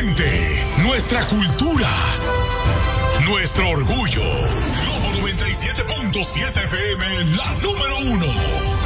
gente, nuestra cultura, nuestro orgullo. Globo 97.7 FM, la número 1.